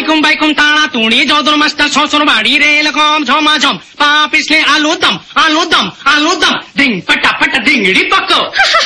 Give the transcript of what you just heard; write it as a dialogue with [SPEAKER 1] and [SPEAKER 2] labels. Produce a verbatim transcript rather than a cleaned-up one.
[SPEAKER 1] বাইকুম বাইকুম তাড়া তুড়ি যদর মাস্টার শ্বশুর বাড়ি রেল কম ঝমাঝম পা পিছলে আলু দম আলু দম আলু দম ডিং পাটা পাটা ডিংড়ি পাকো